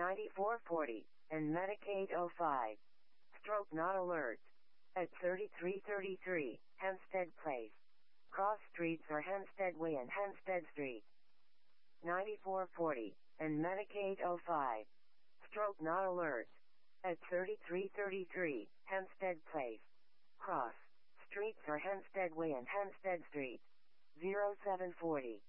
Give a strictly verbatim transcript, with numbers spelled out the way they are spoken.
ninety-four forty, and Medicaid oh five. Stroke not alert. At thirty-three thirty-three, Hempstead Place. Cross streets are Hempstead Way and Hempstead Street. ninety-four forty, and Medicaid oh five. Stroke not alert. At thirty-three thirty-three, Hempstead Place. Cross streets are Hempstead Way and Hempstead Street. oh seven forty,